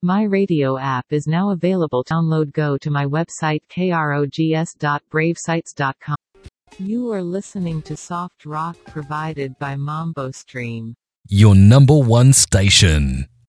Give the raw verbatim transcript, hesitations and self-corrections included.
My radio app is now available. Download. Go to my website krogs dot bravesites dot com. You are listening to soft rock provided by Mambo Stream. Your number one station.